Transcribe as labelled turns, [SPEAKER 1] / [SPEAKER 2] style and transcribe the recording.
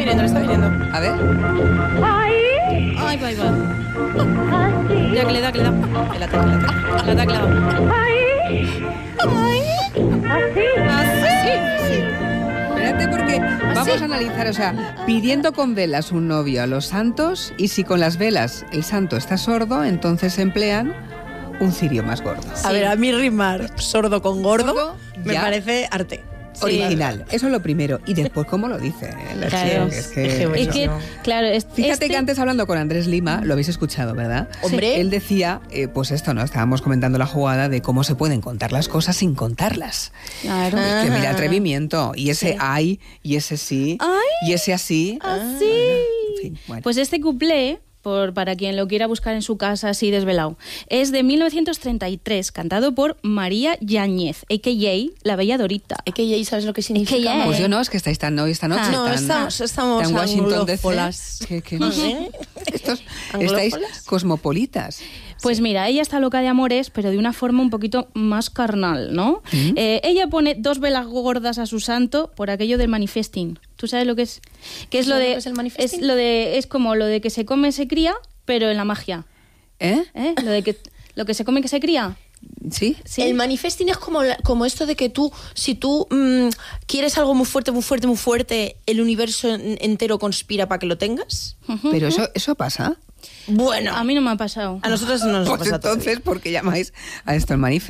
[SPEAKER 1] viniendo.
[SPEAKER 2] A ver.
[SPEAKER 1] Ay, va. Ya, que le da. Que la tecla. Así.
[SPEAKER 2] Espérate porque vamos a analizar, o sea, pidiendo con velas un novio a los santos, y si con las velas el santo está sordo, entonces emplean un cirio más gordo.
[SPEAKER 3] A ver, a mí rimar sordo con gordo me
[SPEAKER 2] ya.
[SPEAKER 3] parece arte.
[SPEAKER 2] Original, eso es lo primero. Y después, ¿cómo lo dice?
[SPEAKER 1] Claro.
[SPEAKER 2] Es que
[SPEAKER 1] claro,
[SPEAKER 2] fíjate que antes, hablando con Andrés Lima, lo habéis escuchado, ¿verdad?
[SPEAKER 3] Hombre.
[SPEAKER 2] Él decía, pues esto, ¿no? Estábamos comentando la jugada de cómo se pueden contar las cosas sin contarlas.
[SPEAKER 1] Claro.
[SPEAKER 2] Que mira, atrevimiento. Y ese ay, y ese sí, y ese así.
[SPEAKER 1] Así.
[SPEAKER 2] En fin, bueno.
[SPEAKER 1] Pues este cuplé, para quien lo quiera buscar en su casa así desvelado, es de 1933, cantado por María Yáñez, a.k.a. La Bella Dorita.
[SPEAKER 3] A.k.a. ¿sabes lo que significa?
[SPEAKER 1] A.k.a.
[SPEAKER 2] Pues yo no, es que estáis tan hoy esta noche.
[SPEAKER 3] No,
[SPEAKER 2] tan,
[SPEAKER 3] estamos
[SPEAKER 2] tan Washington DC.
[SPEAKER 3] anglófolas.
[SPEAKER 2] Que no sé. Estáis
[SPEAKER 3] ¿Anglófolas?
[SPEAKER 2] cosmopolitas.
[SPEAKER 1] Pues mira, ella está loca de amores, pero de una forma un poquito más carnal, ¿no? Ella pone 2 velas gordas a su santo por aquello del manifesting. ¿Tú sabes lo que es? ¿Qué es lo de?
[SPEAKER 3] ¿Lo que es el manifesting?
[SPEAKER 1] Es como lo de que se come se cría, pero en la magia.
[SPEAKER 2] ¿Eh?
[SPEAKER 1] Lo que se come que se cría.
[SPEAKER 2] ¿Sí?
[SPEAKER 1] Sí.
[SPEAKER 3] El manifesting es como esto de que si tú quieres algo muy fuerte, el universo entero conspira para que lo tengas.
[SPEAKER 2] Pero eso pasa.
[SPEAKER 3] Bueno,
[SPEAKER 1] A mí no me ha pasado.
[SPEAKER 3] a nosotros no nos
[SPEAKER 2] Pues
[SPEAKER 3] pasa todavía.
[SPEAKER 2] entonces, ¿por qué llamáis a esto el manifiesto?